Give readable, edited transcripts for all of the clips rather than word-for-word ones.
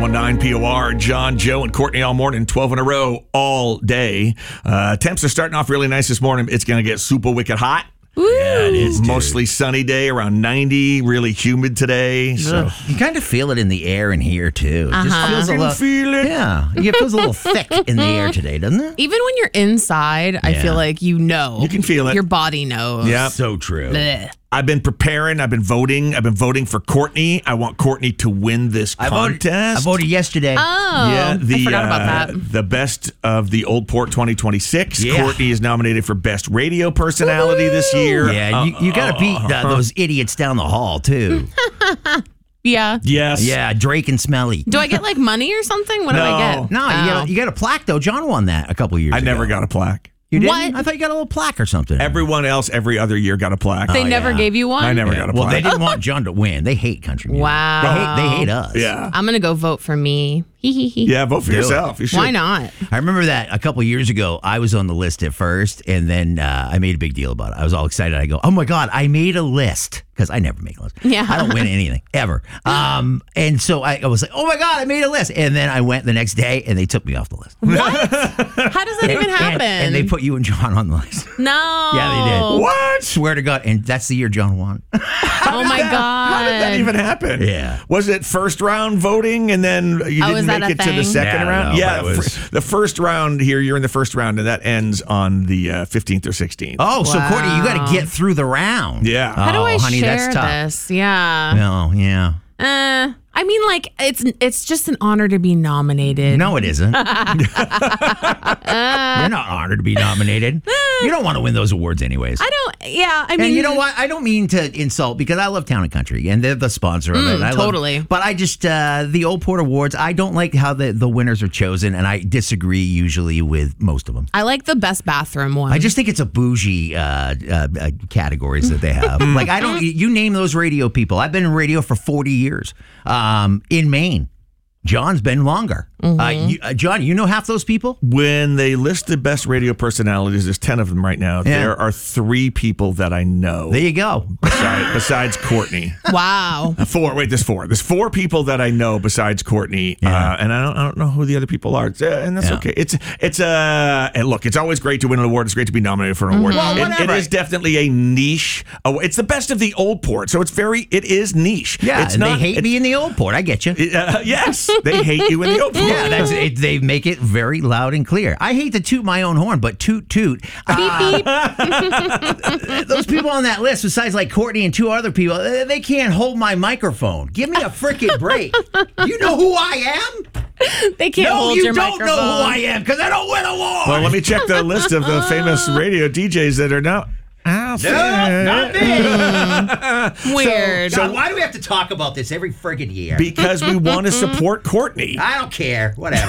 1019 POR. John, Joe, and Courtney all morning, 12 in a row, all day. Temps are starting off really nice this morning. It's going to get super wicked hot. Woo. Yeah, it is. Mostly sunny day, around 90, really humid today. So you kind of feel it in the air in here, too. It just feels I can feel it. Yeah, it feels a little thick in the air today, doesn't it? Even when you're inside, I feel like you know. You can feel it. Your body knows. Yeah. So true. Blech. I've been preparing. I've been voting. I've been voting for Courtney. I want Courtney to win this contest. I voted yesterday. Oh, Yeah, I forgot about that. The best of the Old Port 2026. Yeah. Courtney is nominated for Best Radio Personality this year. Yeah, you got to beat those idiots down the hall, too. Yeah. Yes. Yeah, Drake and Smelly. Do I get like money or something? What do I get? No, you got a plaque, though. John won that a couple years ago. I never got a plaque. You didn't? What? I thought you got a little plaque or something. Everyone else every other year got a plaque. They never gave you one? I never got a plaque. Well, they didn't want John to win. They hate country music. Wow. They hate us. Yeah. I'm going to go vote for me. Yeah, vote for yourself. You should. Why not? I remember that a couple years ago, I was on the list at first, and then I made a big deal about it. I was all excited. I go, oh my God, I made a list. Because I never make a list. Yeah. I don't win anything, ever. And so I was like, oh my God, I made a list. And then I went the next day, and they took me off the list. What? How does that even happen? And they put you and John on the list. No. Yeah, they did. What? Swear to God. And that's the year John won. Oh my God. How did that even happen? Yeah. Was it first round voting and then you didn't make it to the second round? Yeah, the first round here, you're in the first round, and that ends on the 15th or 16th. Oh, so Courtney, you got to get through the round. Yeah. How do I honey, share that's tough. this? Yeah. No, yeah. I mean, like, it's just an honor to be nominated. No, it isn't. You're not honored to be nominated. You don't want to win those awards anyways. I mean. And you know what? I don't mean to insult because I love Town and Country and they're the sponsor of it. Totally. But I just, the Old Port Awards, I don't like how the winners are chosen, and I disagree usually with most of them. I like the best bathroom one. I just think it's a bougie categories that they have. Like, you name those radio people. I've been in radio for 40 years in Maine. John's been longer. John, you know half those people? When they list the best radio personalities, there's 10 of them right now. Yeah. There are 3 people that I know. There you go. Besides Courtney. Wow. 4. Wait, there's 4. There's 4 people that I know besides Courtney, and I don't know who the other people are. And that's okay. And look, it's always great to win an award. It's great to be nominated for an award. Well, it is definitely a niche. It's the best of the Old Port, so it is niche. Yeah, it's and not, they hate me in the Old Port. I get you. Yes, they hate you in the Old Port. Yeah, they make it very loud and clear. I hate to toot my own horn, but toot. Beep, beep. Those people on that list, besides like Courtney and 2 other people, they can't hold my microphone. Give me a frickin' break. You know who I am? They can't hold your microphone. No, you don't know who I am because I don't win awards. Well, let me check the list of the famous radio DJs that are now. No, not me. Weird. So why do we have to talk about this every friggin' year? Because we want to support Courtney. I don't care. Whatever.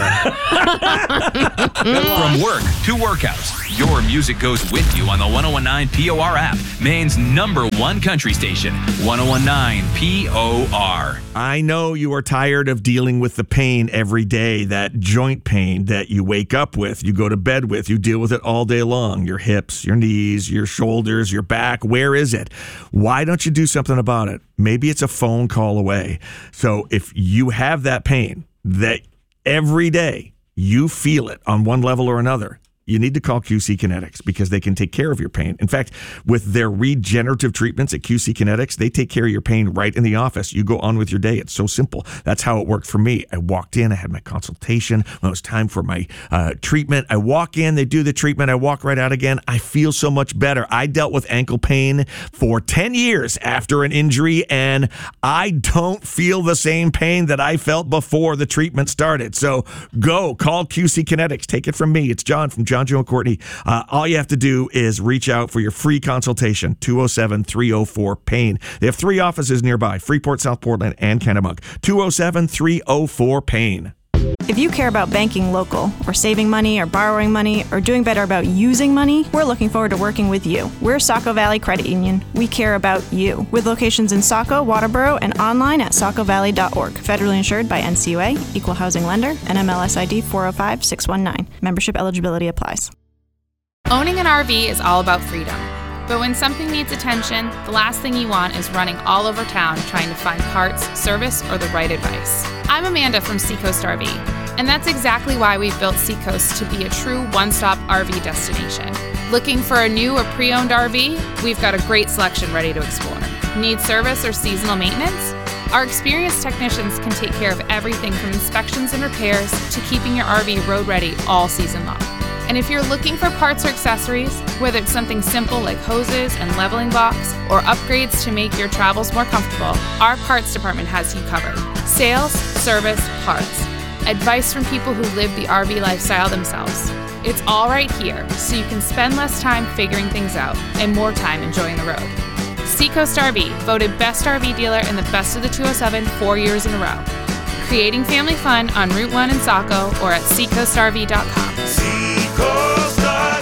From work to workouts, your music goes with you on the 1019 POR app, Maine's #1 country station, 1019 POR. I know you are tired of dealing with the pain every day, that joint pain that you wake up with, you go to bed with, you deal with it all day long. Your hips, your knees, your shoulders, your back. Where is it? Why don't you do something about it? Maybe it's a phone call away. So if you have that pain that every day you feel it on one level or another, you need to call QC Kinetics because they can take care of your pain. In fact, with their regenerative treatments at QC Kinetics, they take care of your pain right in the office. You go on with your day. It's so simple. That's how it worked for me. I walked in, I had my consultation. When it was time for my treatment, I walk in, they do the treatment, I walk right out again. I feel so much better. I dealt with ankle pain for 10 years after an injury, and I don't feel the same pain that I felt before the treatment started. So go, call QC Kinetics. Take it from me. It's John from John, Joe, and Courtney. All you have to do is reach out for your free consultation, 207-304-PAIN. They have 3 offices nearby, Freeport, South Portland, and Kennebunk. 207-304-PAIN. If you care about banking local, or saving money, or borrowing money, or doing better about using money, we're looking forward to working with you. We're Saco Valley Credit Union. We care about you. With locations in Saco, Waterboro, and online at sacovalley.org. Federally insured by NCUA, Equal Housing Lender, NMLS ID 405619. Membership eligibility applies. Owning an RV is all about freedom. But when something needs attention, the last thing you want is running all over town trying to find parts, service, or the right advice. I'm Amanda from Seacoast RV, and that's exactly why we've built Seacoast to be a true one-stop RV destination. Looking for a new or pre-owned RV? We've got a great selection ready to explore. Need service or seasonal maintenance? Our experienced technicians can take care of everything from inspections and repairs to keeping your RV road ready all season long. And if you're looking for parts or accessories, whether it's something simple like hoses and leveling blocks or upgrades to make your travels more comfortable, our parts department has you covered. Sales, service, parts. Advice from people who live the RV lifestyle themselves. It's all right here, so you can spend less time figuring things out and more time enjoying the road. Seacoast RV, voted best RV dealer in the Best of the 207 4 years in a row. Creating family fun on Route 1 in Saco or at seacoastrv.com. Seacoast RV.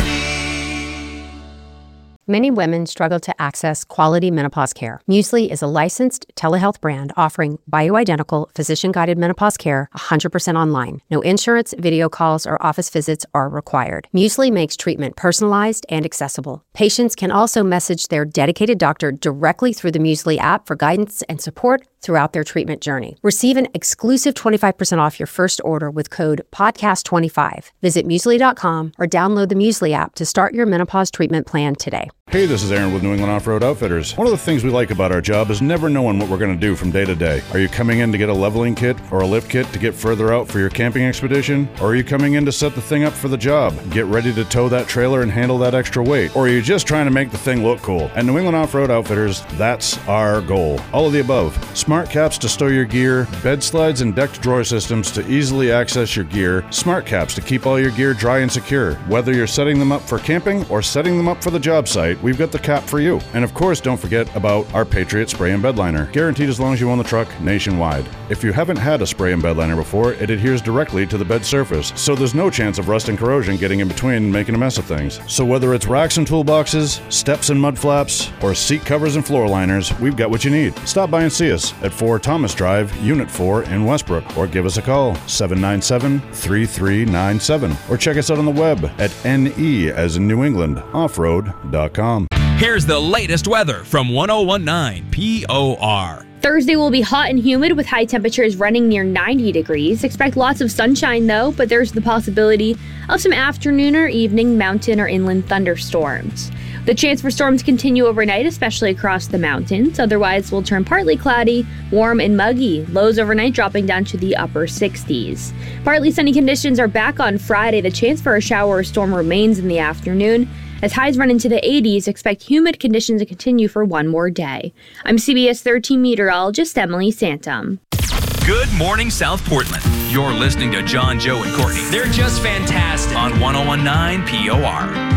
Many women struggle to access quality menopause care. Muesli is a licensed telehealth brand offering bioidentical, physician-guided menopause care 100% online. No insurance, video calls, or office visits are required. Muesli makes treatment personalized and accessible. Patients can also message their dedicated doctor directly through the Muesli app for guidance and support throughout their treatment journey. Receive an exclusive 25% off your first order with code PODCAST25. Visit Muesli.com or download the Muesli app to start your menopause treatment plan today. Hey, this is Aaron with New England Off-Road Outfitters. One of the things we like about our job is never knowing what we're going to do from day to day. Are you coming in to get a leveling kit or a lift kit to get further out for your camping expedition? Or are you coming in to set the thing up for the job? Get ready to tow that trailer and handle that extra weight? Or are you just trying to make the thing look cool? At New England Off-Road Outfitters, that's our goal. All of the above. Smart caps to stow your gear, bed slides and decked drawer systems to easily access your gear, smart caps to keep all your gear dry and secure. Whether you're setting them up for camping or setting them up for the job site, we've got the cap for you. And of course, don't forget about our Patriot Spray and Bed Liner. Guaranteed as long as you own the truck nationwide. If you haven't had a spray and bed liner before, it adheres directly to the bed surface, so there's no chance of rust and corrosion getting in between and making a mess of things. So whether it's racks and toolboxes, steps and mud flaps, or seat covers and floor liners, we've got what you need. Stop by and see us at 4 Thomas Drive, Unit 4 in Westbrook, or give us a call, 797-3397, or check us out on the web at NE as in New England, offroad.com. Here's the latest weather from 1019 POR. Thursday will be hot and humid with high temperatures running near 90 degrees. Expect lots of sunshine though, but there's the possibility of some afternoon or evening mountain or inland thunderstorms. The chance for storms continue overnight, especially across the mountains. Otherwise, will turn partly cloudy, warm and muggy. Lows overnight dropping down to the upper 60s. Partly sunny conditions are back on Friday. The chance for a shower or storm remains in the afternoon. As highs run into the 80s, expect humid conditions to continue for one more day. I'm CBS 13 meteorologist Emily Santum. Good morning, South Portland. You're listening to John, Joe, and Courtney. They're just fantastic on 1019 POR.